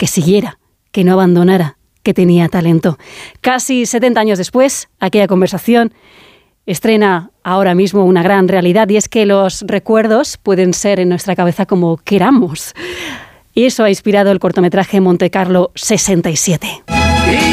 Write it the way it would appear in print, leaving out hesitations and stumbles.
que siguiera, que no abandonara, que tenía talento. Casi 70 años después, aquella conversación estrena ahora mismo una gran realidad, y es que los recuerdos pueden ser en nuestra cabeza como queramos. Y eso ha inspirado el cortometraje Monte Carlo 67.